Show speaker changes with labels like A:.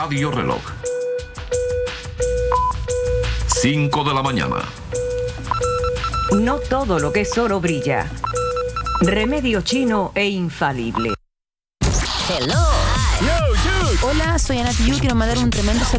A: Radio Reloj. 5 de la mañana.
B: No todo lo que es oro brilla. Remedio chino e infalible.
C: Hello. Yo, dude. Hola, soy Ana Tijoux y quiero mandar un tremendo saludo